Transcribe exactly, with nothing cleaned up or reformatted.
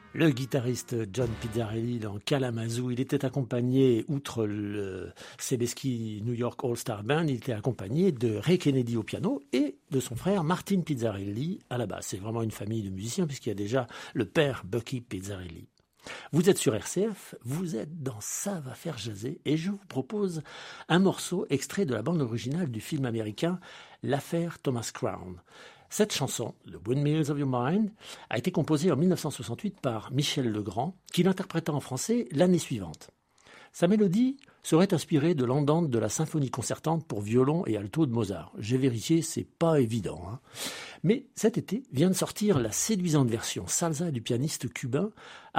Le guitariste John Pizzarelli dans Kalamazoo, il était accompagné, outre le Sebesky New York All-Star Band, il était accompagné de Ray Kennedy au piano et de son frère Martin Pizzarelli à la basse. C'est vraiment une famille de musiciens puisqu'il y a déjà le père Bucky Pizzarelli. Vous êtes sur R C F, vous êtes dans Ça va faire jaser et je vous propose un morceau extrait de la bande originale du film américain L'affaire Thomas Crown. Cette chanson, The Windmills of Your Mind, a été composée en dix-neuf cent soixante-huit par Michel Legrand, qui l'interpréta en français l'année suivante. Sa mélodie serait inspirée de l'andante de la symphonie concertante pour violon et alto de Mozart. J'ai vérifié, c'est pas évident. Hein. Mais cet été vient de sortir la séduisante version salsa du pianiste cubain